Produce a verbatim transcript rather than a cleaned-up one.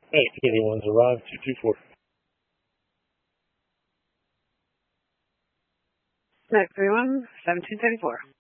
Hey, anyone's arrived, two two four. Next, everyone, seventeen thirty-four.